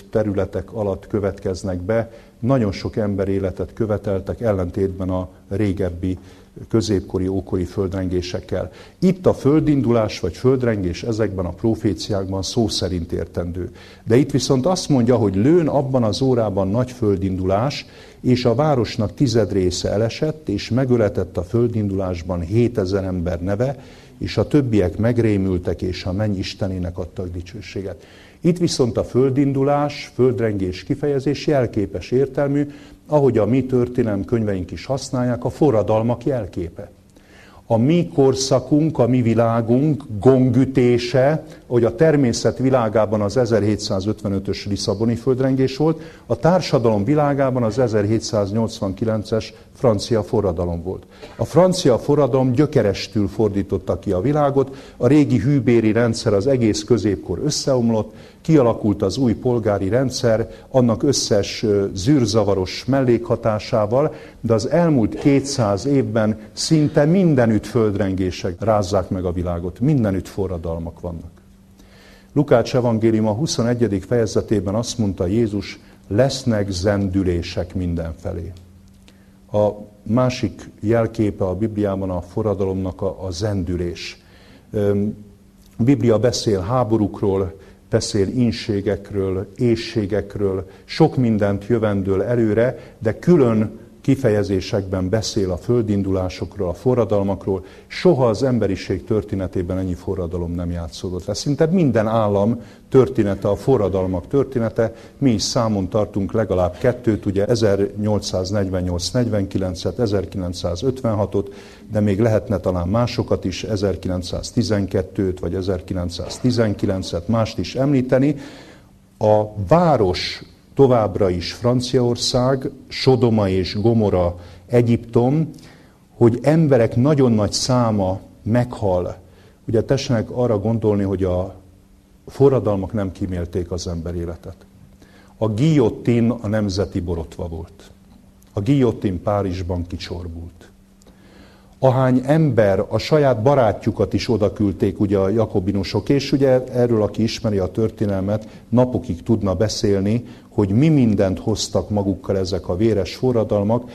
területek alatt következnek be, nagyon sok ember életet követeltek, ellentétben a régebbi középkori, ókori földrengésekkel. Itt a földindulás vagy földrengés ezekben a proféciákban szó szerint értendő. De itt viszont azt mondja, hogy lőn abban az órában nagy földindulás, és a városnak 10 része elesett, és megöletett a földindulásban 7000 ember neve, és a többiek megrémültek, és a menny Istenének adtak dicsőséget. Itt viszont a földindulás, földrengés kifejezés jelképes értelmű, ahogy a mi történelmi könyveink is használják, a forradalmak jelképe. A mi korszakunk, a mi világunk gongütése, hogy a természet világában az 1755-ös Lisszaboni földrengés volt, a társadalom világában az 1789-es francia forradalom volt. A francia forradalom gyökerestül fordította ki a világot, a régi hűbéri rendszer az egész középkor összeomlott, kialakult az új polgári rendszer, annak összes zűrzavaros mellékhatásával, de az elmúlt 200 évben szinte mindenütt földrengések rázzák meg a világot, mindenütt forradalmak vannak. Lukács evangélium a 21. fejezetében azt mondta Jézus, lesznek zendülések mindenfelé. A másik jelképe a Bibliában a forradalomnak a zendülés. A Biblia beszél háborúkról, beszél ínségekről, éhségekről, sok mindent jövendől előre, de külön kifejezésekben beszél a földindulásokról, a forradalmakról. Soha az emberiség történetében ennyi forradalom nem játszódott le. Szinte minden állam története a forradalmak története. Mi is számon tartunk legalább 2, ugye 1848-49-et, 1956-ot, de még lehetne talán másokat is, 1912-t vagy 1919-et, mást is említeni. A város továbbra is Franciaország, Sodoma és Gomora, Egyiptom, hogy emberek nagyon nagy száma meghal. Ugye tessenek arra gondolni, hogy a forradalmak nem kímélték az ember életet. A guillotine a nemzeti borotva volt. A guillotine Párizsban kicsorbult. Ahány ember, a saját barátjukat is oda küldték ugye a jakobinusok, és ugye erről, aki ismeri a történelmet, napokig tudna beszélni, hogy mi mindent hoztak magukkal ezek a véres forradalmak,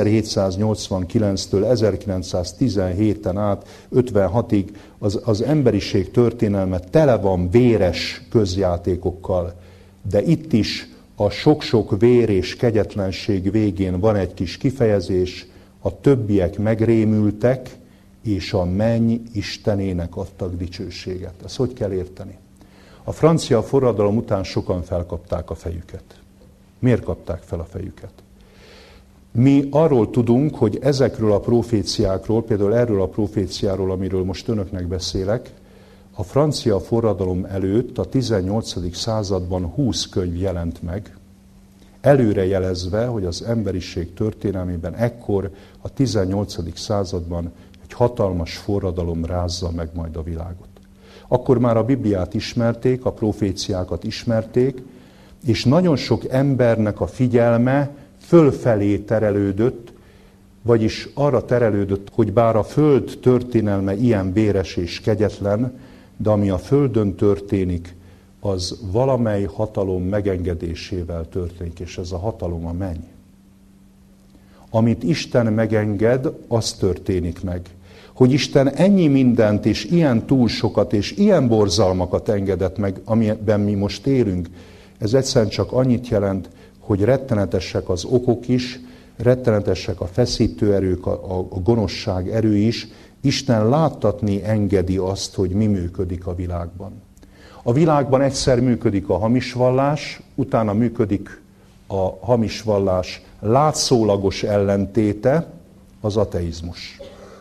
1789-től 1917-en át 56-ig az emberiség történelme tele van véres közjátékokkal, de itt is a sok-sok vér és kegyetlenség végén van egy kis kifejezés, a többiek megrémültek, és a menny Istenének adtak dicsőséget. Ezt hogy kell érteni? A francia forradalom után sokan felkapták a fejüket. Miért kapták fel a fejüket? Mi arról tudunk, hogy ezekről a proféciákról, például erről a proféciáról, amiről most önöknek beszélek, a francia forradalom előtt, a 18. században 20 könyv jelent meg, előrejelezve, hogy az emberiség történelmében ekkor, a 18. században egy hatalmas forradalom rázza meg majd a világot. Akkor már a Bibliát ismerték, a proféciákat ismerték, és nagyon sok embernek a figyelme fölfelé terelődött, vagyis arra terelődött, hogy bár a föld történelme ilyen véres és kegyetlen, de ami a földön történik, az valamely hatalom megengedésével történik, és ez a hatalom a menny. Amit Isten megenged, az történik meg. Hogy Isten ennyi mindent, és ilyen túl sokat, és ilyen borzalmakat engedett meg, amiben mi most élünk, ez egyszerűen csak annyit jelent, hogy rettenetesek az okok is, rettenetesek a feszítő erők, a gonoszság erő is. Isten láttatni engedi azt, hogy mi működik a világban. A világban egyszer működik a hamis vallás, utána működik a hamis vallás látszólagos ellentéte, az ateizmus.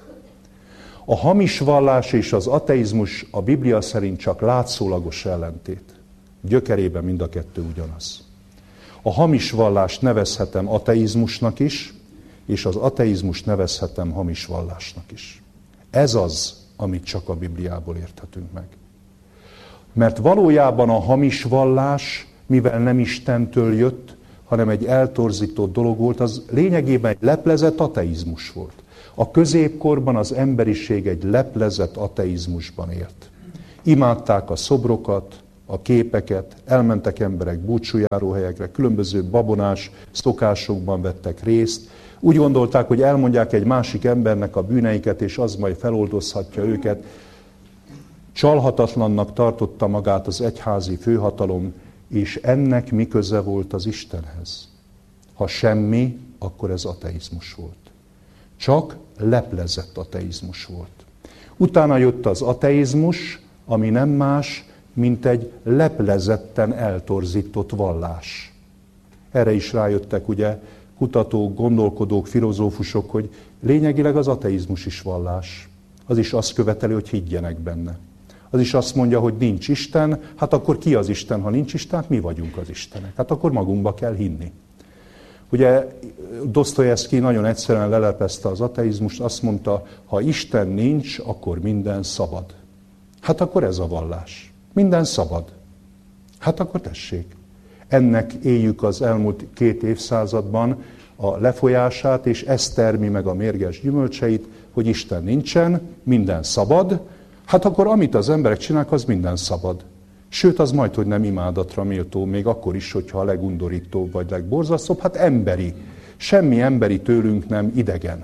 A hamis vallás és az ateizmus a Biblia szerint csak látszólagos ellentét. Gyökerében mind a kettő ugyanaz. A hamis vallást nevezhetem ateizmusnak is, és az ateizmust nevezhetem hamis vallásnak is. Ez az, amit csak a Bibliából érthetünk meg. Mert valójában a hamis vallás, mivel nem Istentől jött, hanem egy eltorzított dolog volt, az lényegében egy leplezett ateizmus volt. A középkorban az emberiség egy leplezett ateizmusban élt. Imádták a szobrokat, a képeket, elmentek emberek búcsújáróhelyekre, különböző babonás szokásokban vettek részt. Úgy gondolták, hogy elmondják egy másik embernek a bűneiket, és az majd feloldozhatja őket. Csalhatatlannak tartotta magát az egyházi főhatalom, és ennek mi köze volt az Istenhez? Ha semmi, akkor ez ateizmus volt. Csak leplezett ateizmus volt. Utána jött az ateizmus, ami nem más, mint egy leplezetten eltorzított vallás. Erre is rájöttek ugye kutatók, gondolkodók, filozófusok, hogy lényegileg az ateizmus is vallás. Az is azt követeli, hogy higgyenek benne. Az is azt mondja, hogy nincs Isten, hát akkor ki az Isten, ha nincs Isten, hát mi vagyunk az Istenek. Hát akkor magunkba kell hinni. Ugye Dosztojevszky nagyon egyszerűen lelepezte az ateizmust, azt mondta, ha Isten nincs, akkor minden szabad. Hát akkor ez a vallás. Minden szabad. Hát akkor tessék. Ennek éljük az elmúlt 2 évszázadban a lefolyását, és ez termi meg a mérges gyümölcseit, hogy Isten nincsen, minden szabad, hát akkor amit az emberek csinálnak, az minden szabad. Sőt, az majdhogy nem imádatra méltó, még akkor is, hogyha a legundorítóbb vagy legborzasztóbb, hát emberi. Semmi emberi tőlünk nem idegen.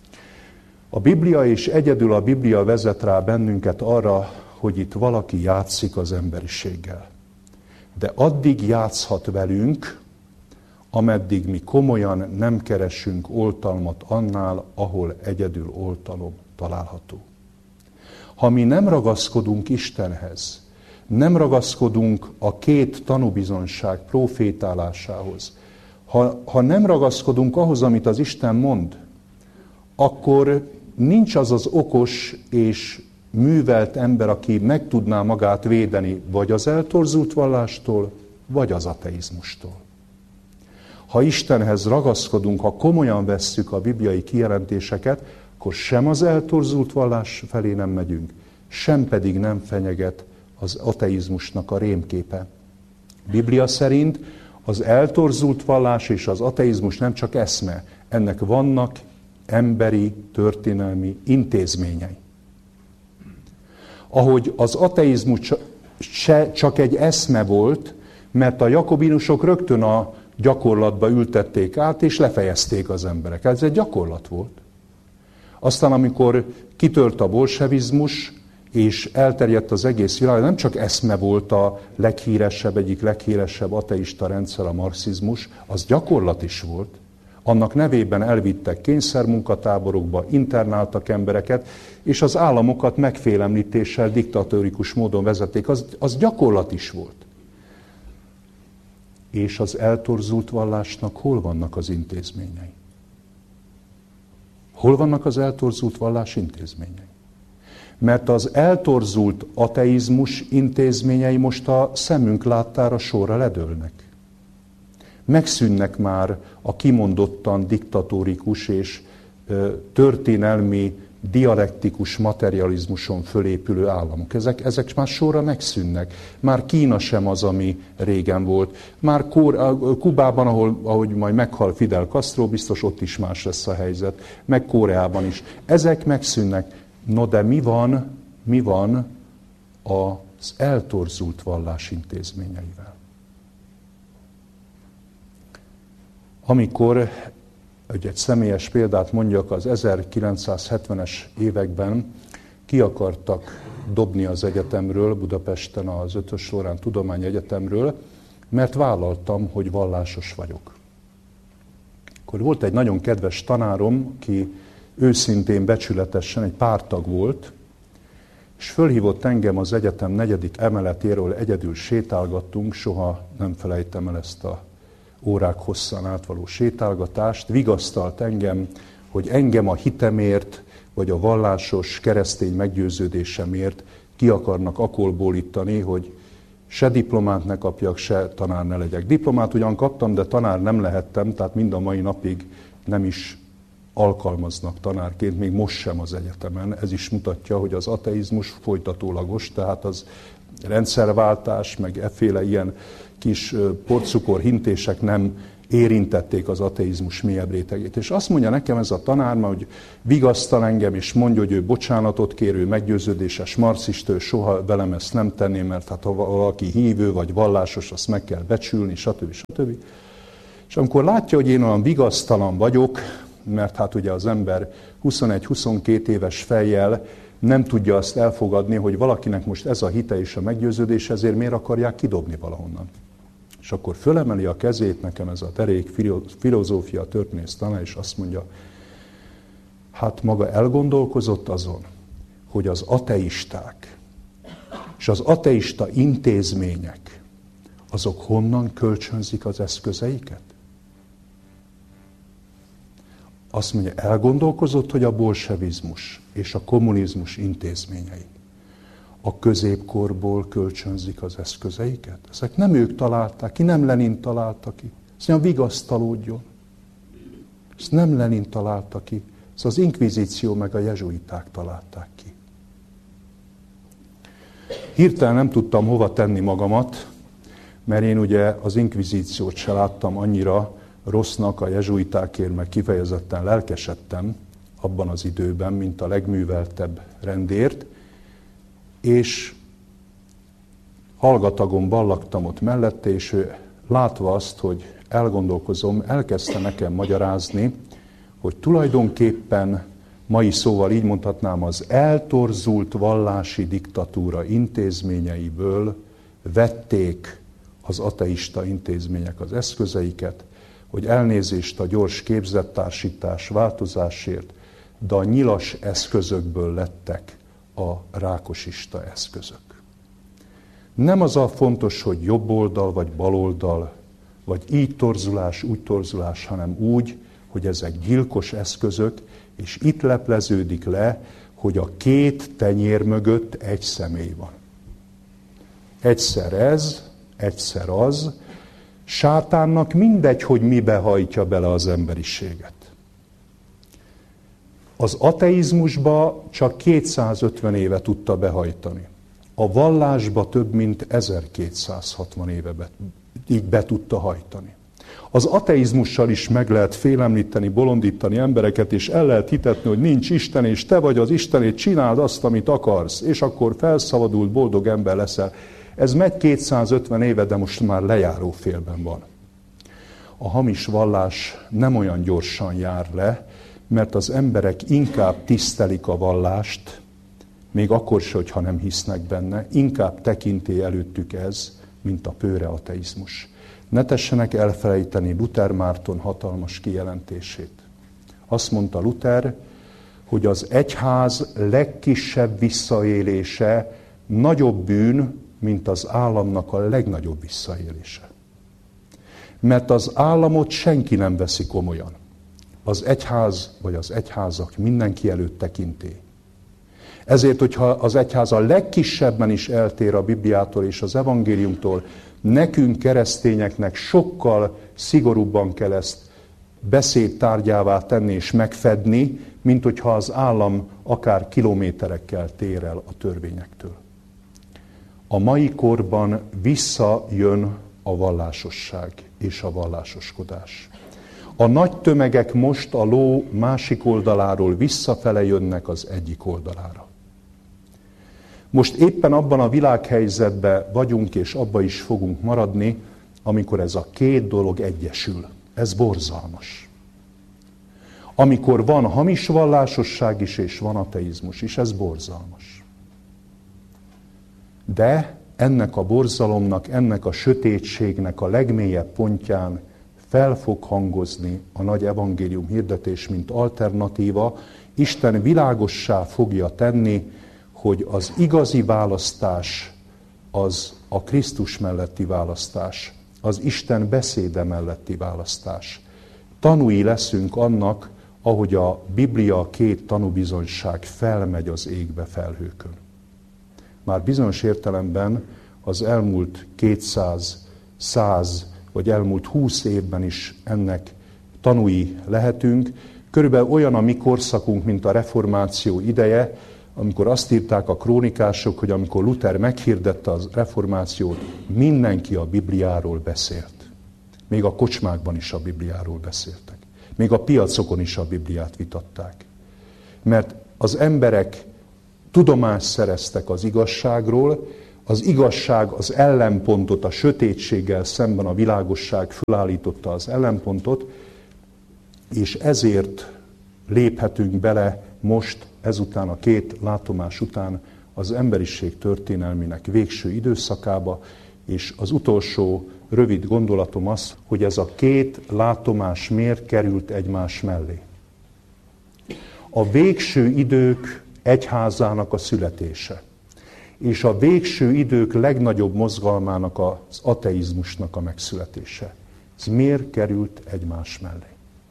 A Biblia és egyedül a Biblia vezet rá bennünket arra, hogy itt valaki játszik az emberiséggel. De addig játszhat velünk, ameddig mi komolyan nem keresünk oltalmat annál, ahol egyedül oltalom található. Ha mi nem ragaszkodunk Istenhez, nem ragaszkodunk a 2 tanúbizonyság profétálásához, ha nem ragaszkodunk ahhoz, amit az Isten mond, akkor nincs az az okos és művelt ember, aki meg tudná magát védeni vagy az eltorzult vallástól, vagy az ateizmustól. Ha Istenhez ragaszkodunk, ha komolyan vesszük a bibliai kijelentéseket, akkor sem az eltorzult vallás felé nem megyünk, sem pedig nem fenyeget az ateizmusnak a rémképe. Biblia szerint az eltorzult vallás és az ateizmus nem csak eszme, ennek vannak emberi, történelmi intézményei. Ahogy az ateizmus csak egy eszme volt, mert a jakobinusok rögtön a gyakorlatba ültették át, és lefejezték az embereket. Ez egy gyakorlat volt. Aztán, amikor kitört a bolsevizmus, és elterjedt az egész világ, nem csak eszme volt a leghíresebb, egyik leghíresebb ateista rendszer, a marxizmus, az gyakorlat is volt. Annak nevében elvittek kényszermunkatáborokba, internáltak embereket, és az államokat megfélemlítéssel, diktatórikus módon vezették. Az gyakorlat is volt. És az eltorzult vallásnak hol vannak az intézményei? Hol vannak az eltorzult vallás intézményei? Mert az eltorzult ateizmus intézményei most a szemünk láttára sorra ledőlnek. Megszűnnek már a kimondottan diktatórikus és történelmi dialektikus materializmuson fölépülő államok. Ezek már sorra megszűnnek. Már Kína sem az, ami régen volt. Már Kubában, ahogy majd meghal Fidel Castro, biztos ott is más lesz a helyzet. Meg Koreában is. Ezek megszűnnek. No de mi van az eltorzult vallás intézményeivel? Amikor, hogy egy személyes példát mondjak, az 1970-es években ki akartak dobni az egyetemről, Budapesten az Ötös Loránd Tudományegyetemről, mert vállaltam, hogy vallásos vagyok. Akkor volt egy nagyon kedves tanárom, ki őszintén, becsületesen egy párttag volt, és fölhívott engem az egyetem 4. emeletéről, egyedül sétálgattunk, soha nem felejtem el ezt a órák hosszán átvaló sétálgatást, vigasztalt engem, hogy engem a hitemért, vagy a vallásos keresztény meggyőződésemért ki akarnak akolbólítani, hogy se diplomát ne kapjak, se tanár ne legyek. Diplomát ugyan kaptam, de tanár nem lehettem, tehát mind a mai napig nem is alkalmaznak tanárként, még most sem az egyetemen. Ez is mutatja, hogy az ateizmus folytatólagos, tehát az rendszerváltás, meg efféle ilyen kis porcukor hintések nem érintették az ateizmus mélyebb rétegét. És azt mondja nekem ez a tanár, hogy vigasztal engem, és mondja, hogy ő bocsánatot kér, ő meggyőződéses marxista, ő soha velem ezt nem tenné, mert hát ha valaki hívő vagy vallásos, azt meg kell becsülni, stb. Stb. És amikor látja, hogy én olyan vigasztalan vagyok, mert hát ugye az ember 21-22 éves fejjel nem tudja azt elfogadni, hogy valakinek most ez a hite és a meggyőződés, ezért miért akarják kidobni valahonnan. És akkor fölemeli a kezét nekem ez a derék filozófia történész tanár, és azt mondja, hát maga elgondolkozott azon, hogy az ateisták és az ateista intézmények, azok honnan kölcsönzik az eszközeiket? Azt mondja, elgondolkozott, hogy a bolsevizmus és a kommunizmus intézményei a középkorból kölcsönzik az eszközeiket? Ezek nem ők találták ki, nem Lenin találta ki. Azt mondja, vigasztalódjon. Ezt nem Lenin találta ki, ezt az inkvizíció meg a jezsuiták találták ki. Hirtelen nem tudtam hova tenni magamat, mert én ugye az inkvizíciót se láttam annyira rossznak, a jezsuitákért meg kifejezetten lelkesedtem abban az időben, mint a legműveltebb rendért, és hallgatagon ballagtam ott mellette, és ő látva azt, hogy elgondolkozom, elkezdte nekem magyarázni, hogy tulajdonképpen mai szóval így mondhatnám, az eltorzult vallási diktatúra intézményeiből vették az ateista intézmények az eszközeiket, hogy elnézést a gyors képzettársítás változásért, de a nyilas eszközökből lettek a rákosista eszközök. Nem az a fontos, hogy jobb oldal vagy bal oldal, vagy így torzulás, úgy torzulás, hanem úgy, hogy ezek gyilkos eszközök, és itt lepleződik le, hogy a két tenyér mögött egy személy van. Egyszer ez, egyszer az. Sátánnak mindegy, hogy mibe hajtja bele az emberiséget. Az ateizmusba csak 250 éve tudta behajtani. A vallásba több mint 1260 éve így be tudta hajtani. Az ateizmussal is meg lehet félemlíteni, bolondítani embereket, és el lehet hitetni, hogy nincs Isten, és te vagy az Istenét, csináld azt, amit akarsz, és akkor felszabadult, boldog ember leszel. Ez megy 250 éve, de most már lejáró félben van. A hamis vallás nem olyan gyorsan jár le, mert az emberek inkább tisztelik a vallást, még akkor se, hogyha nem hisznek benne, inkább tekinti előttük ez, mint a pőre ateizmus. Ne tessenek elfelejteni Luther Márton hatalmas kijelentését. Azt mondta Luther, hogy az egyház legkisebb visszaélése nagyobb bűn, mint az államnak a legnagyobb visszaélése. Mert az államot senki nem veszi komolyan. Az egyház vagy az egyházak mindenki előtt tekinti. Ezért, hogyha az egyház a legkisebben is eltér a Bibliától és az evangéliumtól, nekünk keresztényeknek sokkal szigorúbban kell ezt beszédtárgyává tenni és megfedni, mint hogyha az állam akár kilométerekkel tér el a törvényektől. A mai korban visszajön a vallásosság és a vallásoskodás. A nagy tömegek most a ló másik oldaláról visszafele jönnek az egyik oldalára. Most éppen abban a világhelyzetben vagyunk, és abba is fogunk maradni, amikor ez a két dolog egyesül. Ez borzalmas. Amikor van hamis vallásosság is, és van ateizmus is, ez borzalmas. De ennek a borzalomnak, ennek a sötétségnek a legmélyebb pontján fel fog hangozni a nagy evangélium hirdetés, mint alternatíva. Isten világossá fogja tenni, hogy az igazi választás az a Krisztus melletti választás, az Isten beszéde melletti választás. Tanúi leszünk annak, ahogy a Biblia két tanúbizonyság felmegy az égbe felhőkön. Már bizonyos értelemben az elmúlt 200, 100 vagy elmúlt 20 évben is ennek tanúi lehetünk. Körülbelül olyan a mi korszakunk, mint a reformáció ideje, amikor azt írták a krónikások, hogy amikor Luther meghirdette a reformációt, mindenki a Bibliáról beszélt. Még a kocsmákban is a Bibliáról beszéltek. Még a piacokon is a Bibliát vitatták. Mert az emberek tudomást szereztek az igazságról, az igazság az ellenpontot, a sötétséggel szemben a világosság fölállította az ellenpontot, és ezért léphetünk bele most, ezután a 2 látomás után az emberiség történelmének végső időszakába, és az utolsó rövid gondolatom az, hogy ez a 2 látomás miért került egymás mellé. A végső idők egyházának a születése, és a végső idők legnagyobb mozgalmának az ateizmusnak a megszületése. Ez miért került egymás mellé?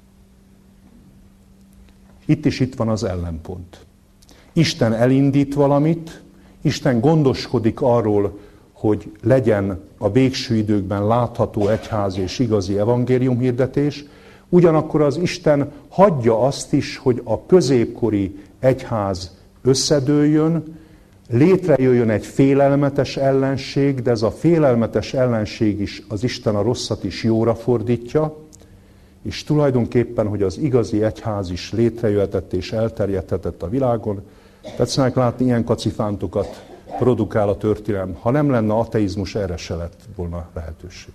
Itt van az ellenpont. Isten elindít valamit, Isten gondoskodik arról, hogy legyen a végső időkben látható egyház és igazi evangéliumhirdetés, ugyanakkor az Isten hagyja azt is, hogy a középkori egyház összedőljön, létrejöjjön egy félelmetes ellenség, de ez a félelmetes ellenség is, az Isten a rosszat is jóra fordítja, és tulajdonképpen, hogy az igazi egyház is létrejöhetett és elterjedhetett a világon. Tetszenek látni, ilyen kacifántokat produkál a történelem. Ha nem lenne ateizmus, erre se lett volna lehetőség.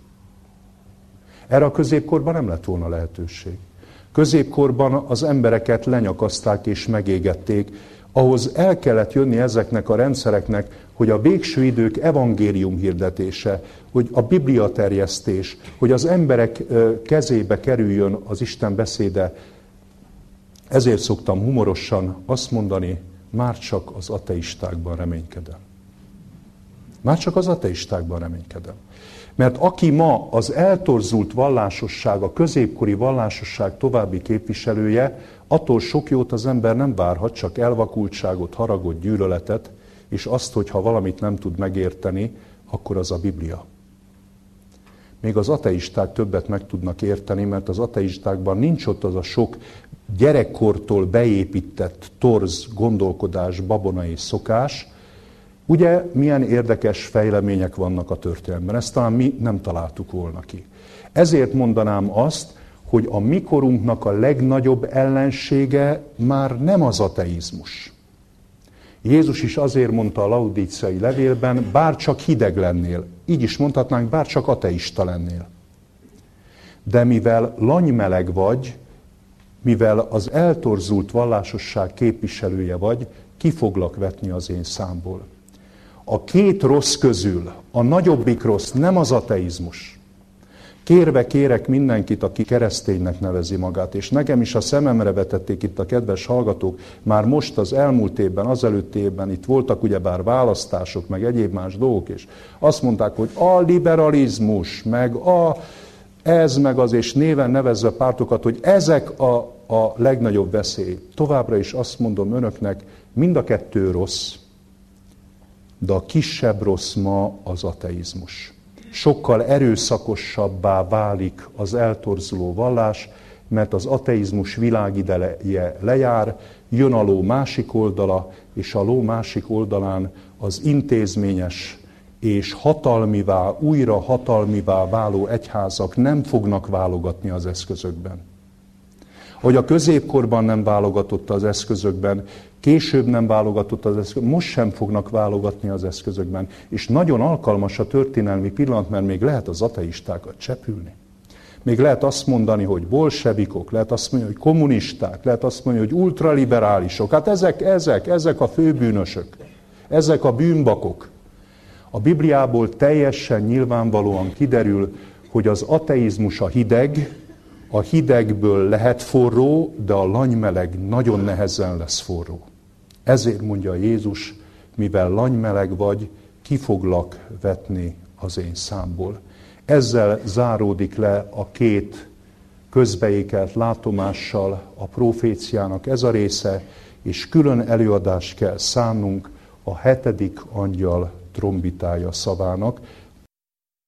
Erre a középkorban nem lett volna lehetőség. Középkorban az embereket lenyakaszták és megégették. Ahhoz el kellett jönni ezeknek a rendszereknek, hogy a végső idők evangélium hirdetése, hogy a Biblia terjesztés, hogy az emberek kezébe kerüljön az Isten beszéde. Ezért szoktam humorosan azt mondani, már csak az ateistákban reménykedem. Már csak az ateistákban reménykedem. Mert aki ma az eltorzult vallásosság, a középkori vallásosság további képviselője, attól sok jót az ember nem várhat, csak elvakultságot, haragot, gyűlöletet, és azt, hogy ha valamit nem tud megérteni, akkor az a Biblia. Még az ateisták többet meg tudnak érteni, mert az ateistákban nincs ott az a sok gyerekkortól beépített torz gondolkodás, babona és szokás. Ugye milyen érdekes fejlemények vannak a történelemben, ezt talán mi nem találtuk volna ki. Ezért mondanám azt, hogy a mi korunknak a legnagyobb ellensége már nem az ateizmus. Jézus is azért mondta a laudíciai levélben, bár csak hideg lennél, így is mondhatnánk, bár csak ateista lennél. De mivel lanymeleg vagy, mivel az eltorzult vallásosság képviselője vagy, ki foglak vetni az én számból. A 2 rossz közül a nagyobbik rossz nem az ateizmus. Kérve kérek mindenkit, aki kereszténynek nevezi magát, és nekem is a szememre vetették itt a kedves hallgatók, már most az elmúlt évben, azelőtt évben itt voltak ugyebár választások, meg egyéb más dolgok, és azt mondták, hogy a liberalizmus, meg ez, meg az, és néven nevezve pártokat, hogy ezek a legnagyobb veszély. Továbbra is azt mondom önöknek, mind a 2 rossz, de a kisebb rossz ma az ateizmus. Sokkal erőszakosabbá válik az eltorzuló vallás, mert az ateizmus világideje lejár, jön a ló másik oldala, és a ló másik oldalán az intézményes és hatalmivá, újra hatalmivá váló egyházak nem fognak válogatni az eszközökben. Hogy a középkorban nem válogatott az eszközökben, később nem válogatott az eszközökben, most sem fognak válogatni az eszközökben. És nagyon alkalmas a történelmi pillanat, mert még lehet az ateistákat csepülni. Még lehet azt mondani, hogy bolsevikok, lehet azt mondani, hogy kommunisták, lehet azt mondani, hogy ultraliberálisok. Hát ezek a főbűnösök, ezek a bűnbakok. A Bibliából teljesen nyilvánvalóan kiderül, hogy az ateizmus a hidegből lehet forró, de a lanymeleg nagyon nehezen lesz forró. Ezért mondja Jézus, mivel lanymeleg vagy, ki foglak vetni az én számból. Ezzel záródik le a 2 közbeékelt látomással a proféciának ez a része, és külön előadást kell szánnunk a 7. angyal trombitája szavának,